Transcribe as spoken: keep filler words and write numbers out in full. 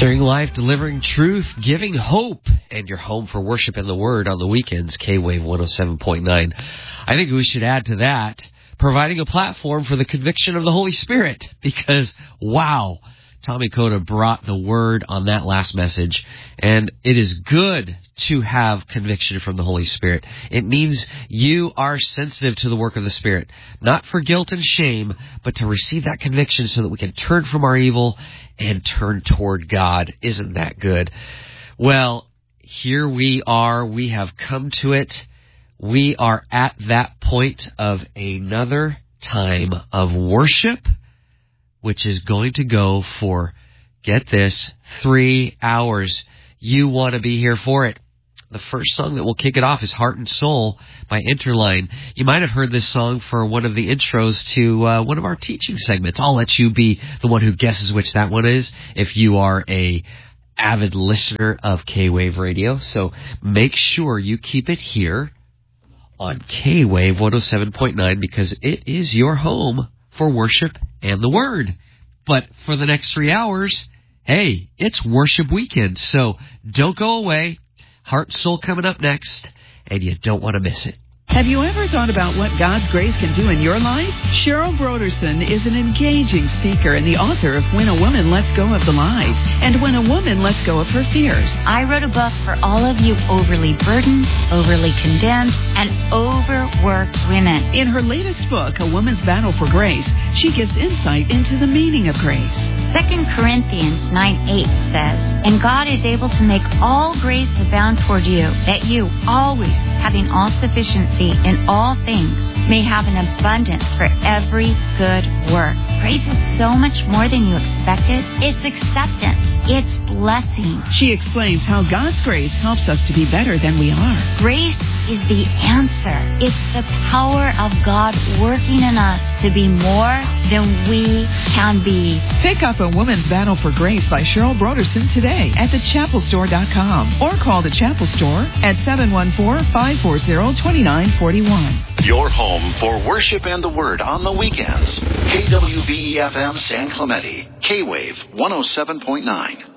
Sharing life, delivering truth, giving hope, and your home for worship and the Word on the weekends, K-Wave one oh seven point nine. I think we should add to that, providing a platform for the conviction of the Holy Spirit, because, wow, Tommy Coda brought the Word on that last message, and it is good to have conviction from the Holy Spirit. It means you are sensitive to the work of the Spirit, not for guilt and shame, but to receive that conviction so that we can turn from our evil and turn toward God. Isn't that good? Well, here we are. We have come to it. We are at that point of another time of worship, which is going to go for, get this, three hours. You want to be here for it. The first song that will kick it off is Heart and Soul by Interline. You might have heard this song for one of the intros to uh, one of our teaching segments. I'll let you be the one who guesses which that one is if you are a avid listener of K-Wave Radio. So make sure you keep it here on K-Wave one oh seven point nine because it is your home for worship and the Word. But for the next three hours, hey, it's worship weekend, so don't go away. Heart and Soul coming up next, and you don't want to miss it. Have you ever thought about what God's grace can do in your life? Cheryl Broderson is an engaging speaker and the author of When a Woman Lets Go of the Lies and When a Woman Lets Go of Her Fears. I wrote a book for all of you overly burdened, overly condemned, and overworked women. In her latest book, A Woman's Battle for Grace, she gives insight into the meaning of grace. Second Corinthians nine eight says, "And God is able to make all grace abound toward you, that you, always having all sufficiency in all things, may have an abundance for every good work." Grace is so much more than you expected. It's acceptance. It's blessing. She explains how God's grace helps us to be better than we are. Grace is the answer. It's the power of God working in us to be more than we can be. Pick up A Woman's Battle for Grace by Cheryl Broderson today at the chapel store dot com or call the Chapel Store at seven one four, five four zero, two nine four one. Your home for worship and the Word on the weekends. K W V E F M San Clemente. K-Wave one oh seven point nine.